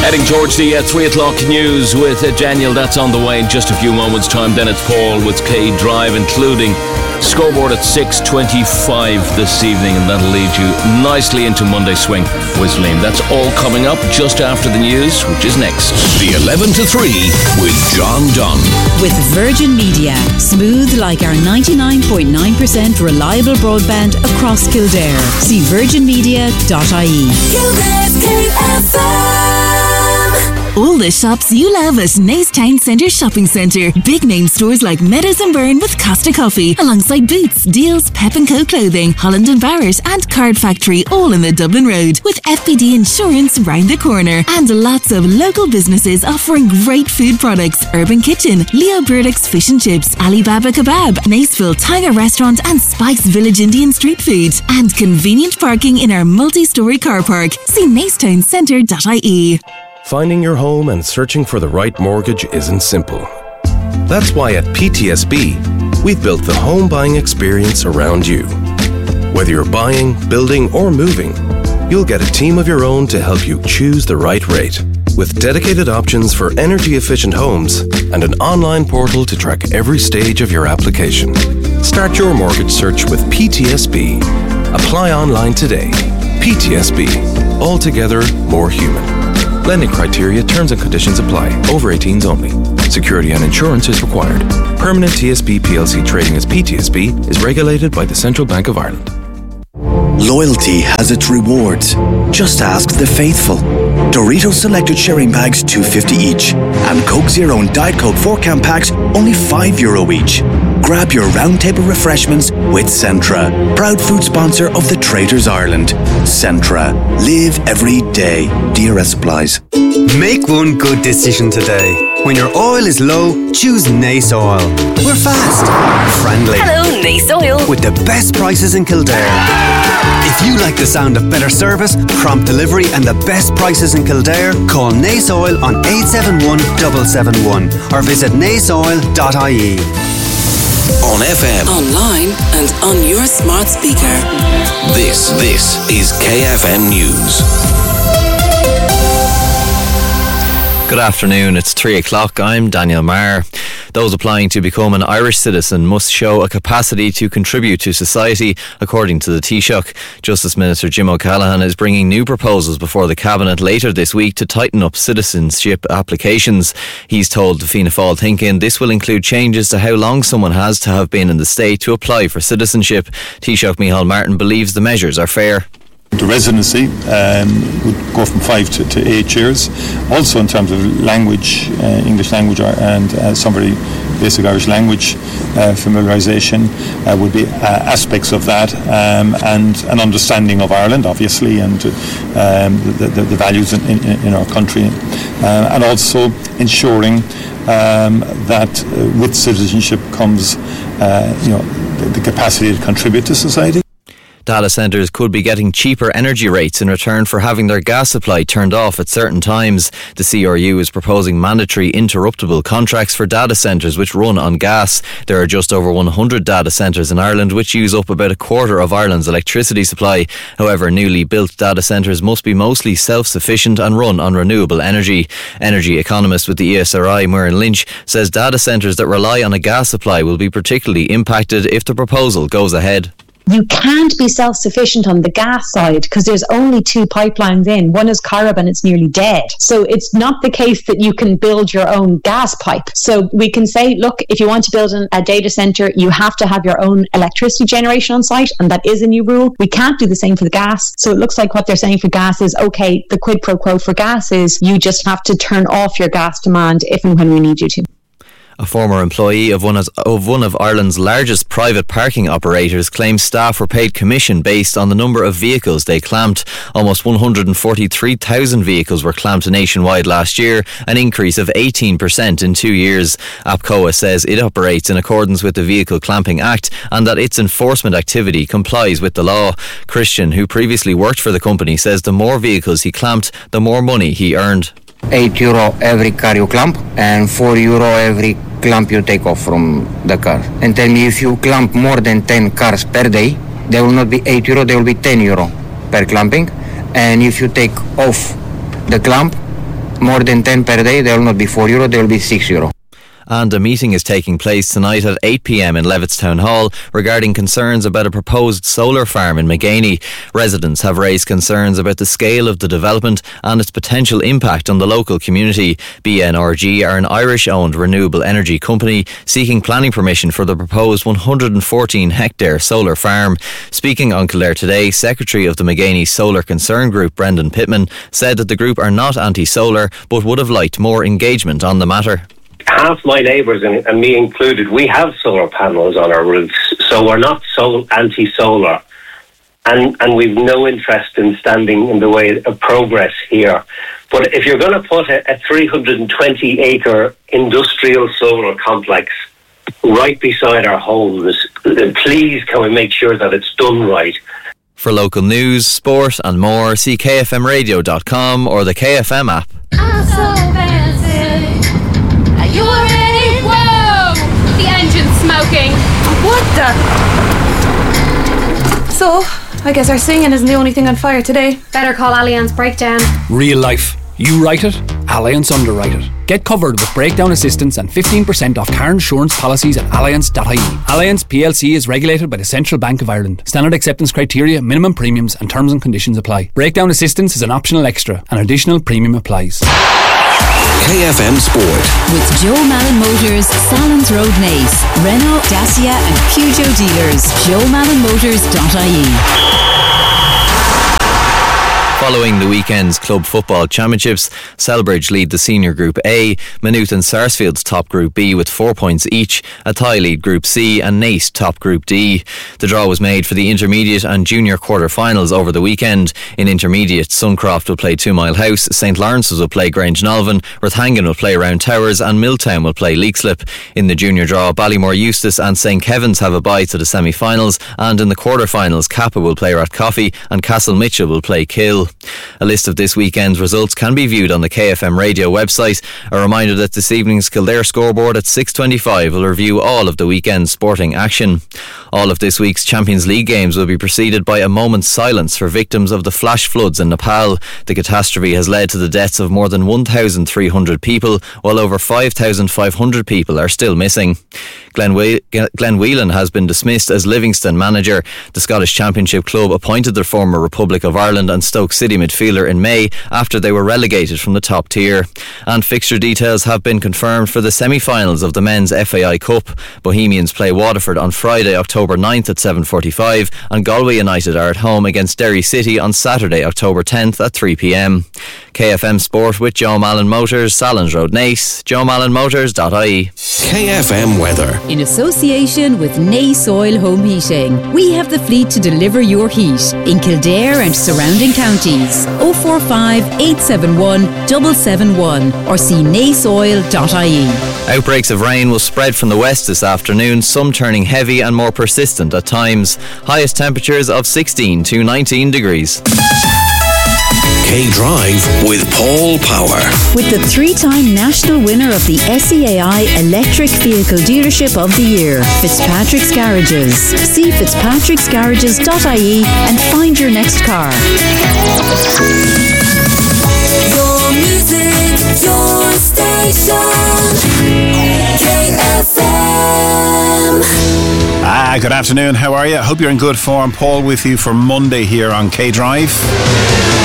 Heading towards the 3 o'clock news with Daniel. That's on the way in just a few moments' time. Then it's Paul with K Drive, including scoreboard at 6:25 this evening, and that'll lead you nicely into Monday Swing with Liam. That's all coming up just after the news, which is next. The 11 to 3 with John Dunn. With Virgin Media. Smooth like our 99.9% reliable broadband across Kildare. See virginmedia.ie. All the shops you love at Naas Town Centre Shopping Centre. Big name stores like Meadows and Byrne with Costa Coffee, alongside Boots, Deals, Pep & Co Clothing, Holland and Barrett and Card Factory, all in the Dublin Road, with FBD Insurance round the corner, and lots of local businesses offering great food products. Urban Kitchen, Leo Burdick's Fish and Chips, Alibaba Kebab, Naasville Tiger Restaurant and Spike's Village Indian Street Food, and convenient parking in our multi-storey car park. See naastowncenter.ie. Finding your home and searching for the right mortgage isn't simple. That's why at PTSB, we've built the home buying experience around you. Whether you're buying, building, or moving, you'll get a team of your own to help you choose the right rate. With dedicated options for energy-efficient homes and an online portal to track every stage of your application. Start your mortgage search with PTSB. Apply online today. PTSB. Altogether more human. Lending criteria, terms and conditions apply. Over 18s only. Security and insurance is required. Permanent TSB PLC trading as PTSB is regulated by the Central Bank of Ireland. Loyalty has its rewards. Just ask the faithful. Doritos Selected Sharing Bags, $2.50 each. And Coke Zero and Diet Coke 4-can packs, only €5 each. Grab your round table refreshments with Centra, proud food sponsor of the Traders Ireland. Centra. Live every day. DRS applies. Make one good decision today. When your oil is low, choose Naas Oil. We're fast, friendly. Hello, Naas Oil. With the best prices in Kildare. If you like the sound of better service, prompt delivery and the best prices in Kildare, call Naas Oil on 871 771 or visit naasoil.ie. On FM, online and on your smart speaker. This is KFM News. Good afternoon, it's 3 o'clock. I'm Daniel Maher. Those applying to become an Irish citizen must show a capacity to contribute to society, according to the Taoiseach. Justice Minister Jim O'Callaghan is bringing new proposals before the Cabinet later this week to tighten up citizenship applications. He's told Fianna Fáil Thinking this will include changes to how long someone has to have been in the state to apply for citizenship. Taoiseach Micheál Martin believes the measures are fair. The residency would go from 5 to 8 years. Also in terms of language, English language and somebody basic Irish language familiarisation would be aspects of that, and an understanding of Ireland, obviously, and the values in our country, and also ensuring that with citizenship comes the capacity to contribute to society. Data centres could be getting cheaper energy rates in return for having their gas supply turned off at certain times. The CRU is proposing mandatory interruptible contracts for data centres which run on gas. There are just over 100 data centres in Ireland which use up about a quarter of Ireland's electricity supply. However, newly built data centres must be mostly self-sufficient and run on renewable energy. Energy economist with the ESRI, Muireann Lynch, says data centres that rely on a gas supply will be particularly impacted if the proposal goes ahead. You can't be self-sufficient on the gas side because there's only 2 pipelines in. One is Corrib and it's nearly dead. So it's not the case that you can build your own gas pipe. So we can say, look, if you want to build a data centre, you have to have your own electricity generation on site, and that is a new rule. We can't do the same for the gas. So it looks like what they're saying for gas is, okay, the quid pro quo for gas is you just have to turn off your gas demand if and when we need you to. A former employee of one of Ireland's largest private parking operators claims staff were paid commission based on the number of vehicles they clamped. Almost 143,000 vehicles were clamped nationwide last year, an increase of 18% in 2 years. APCOA says it operates in accordance with the Vehicle Clamping Act and that its enforcement activity complies with the law. Christian, who previously worked for the company, says the more vehicles he clamped, the more money he earned. €8 every car you clamp and €4 every clamp you take off from the car. And tell me, if you clamp more than 10 cars per day, there will not be €8, there will be €10 per clamping. And if you take off the clamp, more than 10 per day, there will not be €4, there will be €6. And a meeting is taking place tonight at 8 p.m. in Levittstown Hall regarding concerns about a proposed solar farm in Maganey. Residents have raised concerns about the scale of the development and its potential impact on the local community. BNRG are an Irish-owned renewable energy company seeking planning permission for the proposed 114-hectare solar farm. Speaking on Kildare Today, Secretary of the Maganey Solar Concern Group, Brendan Pittman, said that the group are not anti-solar but would have liked more engagement on the matter. Half my neighbours, and me included, we have solar panels on our roofs, so we're not so anti-solar. And we've no interest in standing in the way of progress here. But if you're going to put a 320-acre industrial solar complex right beside our homes, please can we make sure that it's done right? For local news, sport and more, see kfmradio.com or the KFM app. I'm so fancy. Are you ready? Whoa! The engine's smoking. What the? So, I guess our singing isn't the only thing on fire today. Better call Allianz Breakdown. Real life. You write it, Allianz underwrite it. Get covered with breakdown assistance and 15% off car insurance policies at allianz.ie. Allianz PLC is regulated by the Central Bank of Ireland. Standard acceptance criteria, minimum premiums and terms and conditions apply. Breakdown assistance is an optional extra. An additional premium applies. KFM Sport. With Joe Malin Motors, Salons Road, Naas, Renault, Dacia and Peugeot dealers. JoeMalinMotors.ie. Following the weekend's club football championships, Celbridge lead the senior Group A, Maynooth and Sarsfield's top Group B with 4 points each, Athy lead Group C and Naas top Group D. The draw was made for the intermediate and junior quarter-finals over the weekend. In intermediate, Suncroft will play 2 Mile House, St Lawrence's will play Grange Nolvan, Rothangan will play Round Towers and Milltown will play Leixlip. In the junior draw, Ballymore Eustace and St Kevin's have a bye to the semi-finals, and in the quarter-finals, Kappa will play Rathcoffey and Castle Mitchell will play Kill. A list of this weekend's results can be viewed on the KFM radio website. A reminder that this evening's Kildare scoreboard at 6:25 will review all of the weekend's sporting action. All of this week's Champions League games will be preceded by a moment's silence for victims of the flash floods in Nepal. The catastrophe has led to the deaths of more than 1,300 people, while over 5,500 people are still missing. Glenn Whelan has been dismissed as Livingston manager. The Scottish Championship club appointed their former Republic of Ireland and Stoke City midfielder in May after they were relegated from the top tier. And fixture details have been confirmed for the semi-finals of the Men's FAI Cup. Bohemians play Waterford on Friday, October 9th at 7:45 and Galway United are at home against Derry City on Saturday, October 10th at 3 p.m. KFM Sport with Joe Malin Motors, Salons Road, Naas, JoeMalinMotors.ie. KFM Weather. In association with Naas Oil Home Heating, we have the fleet to deliver your heat in Kildare and surrounding counties. 045 871 771 or see naasoil.ie. Outbreaks of rain will spread from the west this afternoon, some turning heavy and more persistent at times. Highest temperatures of 16 to 19 degrees. K-Drive with Paul Power. With the 3-time national winner of the SEAI Electric Vehicle Dealership of the Year, Fitzpatrick's Garages. See fitzpatricksgarages.ie and find your next car. Your music, your station. KFM. Good afternoon. How are you? Hope you're in good form. Paul with you for Monday here on K-Drive.